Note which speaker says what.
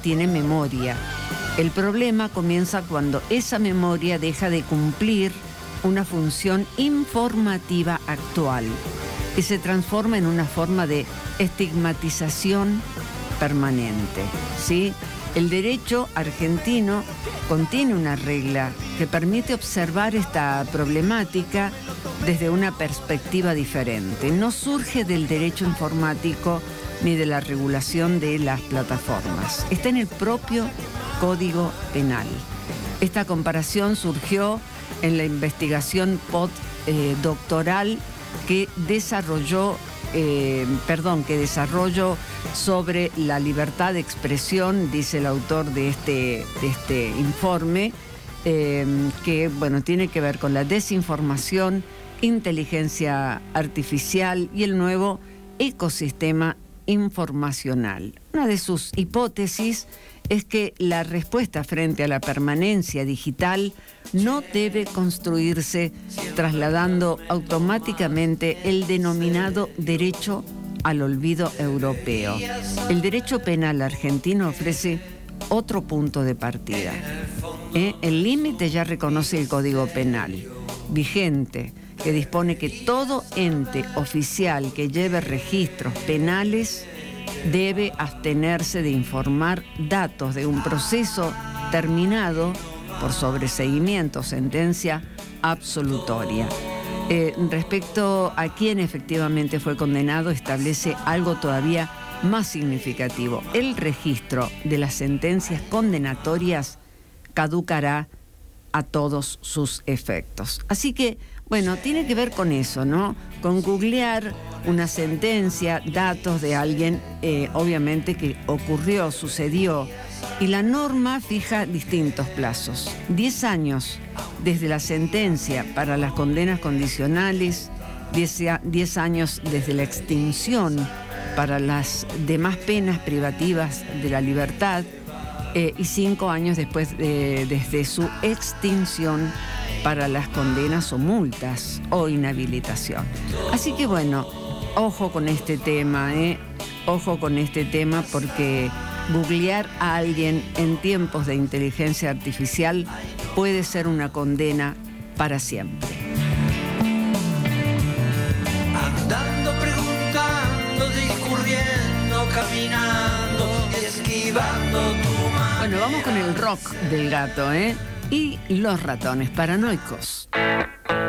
Speaker 1: tiene memoria. El problema comienza cuando esa memoria deja de cumplir una función informativa actual y se transforma en una forma de estigmatización permanente, ¿sí? El derecho argentino contiene una regla que permite observar esta problemática desde una perspectiva diferente. No surge del derecho informático ni de la regulación de las plataformas. Está en el propio Código Penal. Esta comparación surgió en la investigación postdoctoral que desarrolló sobre la libertad de expresión, dice el autor de este informe, que tiene que ver con la desinformación, inteligencia artificial y el nuevo ecosistema informacional. Una de sus hipótesis es que la respuesta frente a la permanencia digital no debe construirse trasladando automáticamente el denominado derecho al olvido europeo. El derecho penal argentino ofrece otro punto de partida. El límite ya reconoce el Código Penal vigente, que dispone que todo ente oficial que lleve registros penales debe abstenerse de informar datos de un proceso terminado por sobreseimiento o sentencia absolutoria. Respecto a quién efectivamente fue condenado, establece algo todavía más significativo. El registro de las sentencias condenatorias caducará a todos sus efectos. Así que, tiene que ver con eso, ¿no? Con googlear una sentencia, datos de alguien, obviamente que ocurrió, sucedió, y la norma fija distintos plazos. 10 años desde la sentencia para las condenas condicionales, 10 años desde la extinción para las demás penas privativas de la libertad, y 5 años después desde su extinción para las condenas o multas o inhabilitación. Así que ojo con este tema, ojo con este tema, porque googlear a alguien en tiempos de inteligencia artificial puede ser una condena para siempre.
Speaker 2: Andando, preguntando, discurriendo, caminando y esquivando tu mano.
Speaker 1: Vamos con el rock del gato, y los ratones paranoicos.